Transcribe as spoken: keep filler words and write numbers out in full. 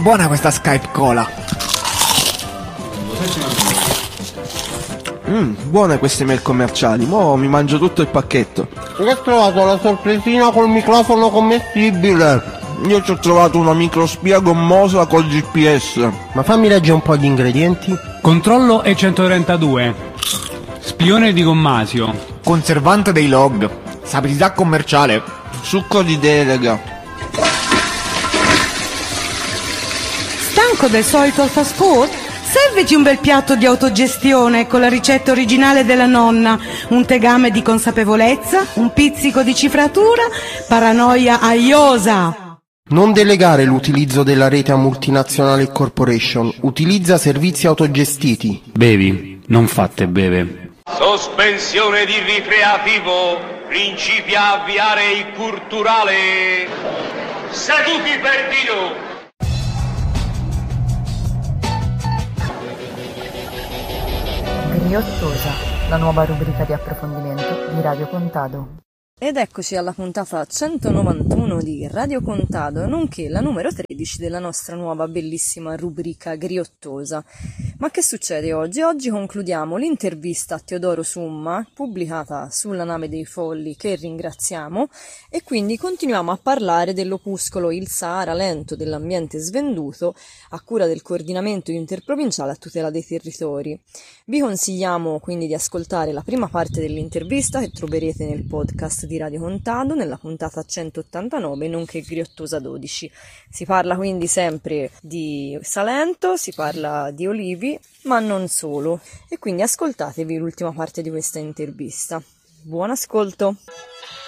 Buona questa Skype Cola. Mmm, buone queste mail commerciali. Mo' mi mangio tutto il pacchetto. Io ho trovato la sorpresina col microfono commestibile. Io ci ho trovato una microspia gommosa col G P S. Ma fammi leggere un po' gli ingredienti. Controllo E centotrentadue. Spione di Gommasio. Conservante dei log. Stabilità commerciale. Succo di delega. Stanco del solito fast food? Serviti un bel piatto di autogestione con la ricetta originale della nonna, un tegame di consapevolezza, un pizzico di cifratura, paranoia aiosa. Non delegare l'utilizzo della rete a multinazionali e corporation. Utilizza servizi autogestiti. Bevi, non fate beve. Sospensione di ricreativo. Principia a avviare il culturale. Seduti per Dio. Griottosa, la nuova rubrica di approfondimento di Radio Contado. Ed eccoci alla puntata centonovantuno di Radio Contado, nonché la numero tredici della nostra nuova bellissima rubrica Griottosa. Ma che succede oggi? Oggi concludiamo l'intervista a Teodoro Summa, pubblicata sulla Nave dei Folli, che ringraziamo, e quindi continuiamo a parlare dell'opuscolo Il Sahara Lento dell'ambiente svenduto, a cura del coordinamento interprovinciale a tutela dei territori. Vi consigliamo quindi di ascoltare la prima parte dell'intervista che troverete nel podcast di Radio Contado nella puntata centottantanove, nonché Griottosa dodici. Si parla quindi sempre di Salento, si parla di olivi, ma non solo, e quindi ascoltatevi l'ultima parte di questa intervista. Buon ascolto!